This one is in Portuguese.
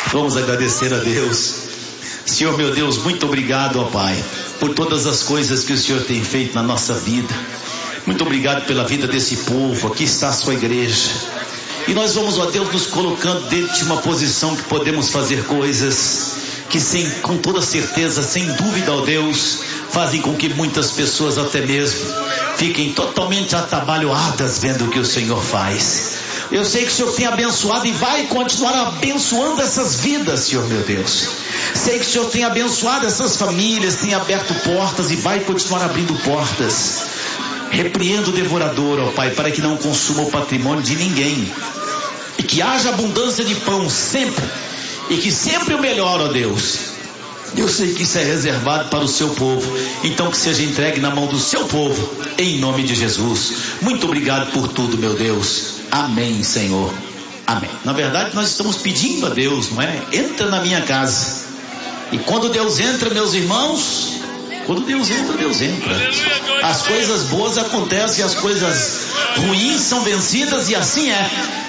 Vamos agradecer a Deus. Senhor meu Deus, muito obrigado, ó Pai, por todas as coisas que o Senhor tem feito na nossa vida. Muito obrigado pela vida desse povo. Aqui está a sua igreja. E nós vamos, ó Deus, nos colocando dentro de uma posição que podemos fazer coisas que com toda certeza, sem dúvida, ó Deus, fazem com que muitas pessoas até mesmo fiquem totalmente atabalhoadas vendo o que o Senhor faz. Eu sei que o Senhor tem abençoado e vai continuar abençoando essas vidas, Senhor meu Deus. Sei que o Senhor tem abençoado essas famílias, tem aberto portas e vai continuar abrindo portas. Repreendo o devorador, ó Pai, para que não consuma o patrimônio de ninguém. E que haja abundância de pão sempre. E que sempre o melhor, ó Deus. Eu sei que isso é reservado para o seu povo. Então que seja entregue na mão do seu povo. Em nome de Jesus. Muito obrigado por tudo, meu Deus. Amém, Senhor. Amém. Na verdade, nós estamos pedindo a Deus, não é? Entra na minha casa. E quando Deus entra, meus irmãos, quando Deus entra, Deus entra. As coisas boas acontecem, as coisas ruins são vencidas e assim é.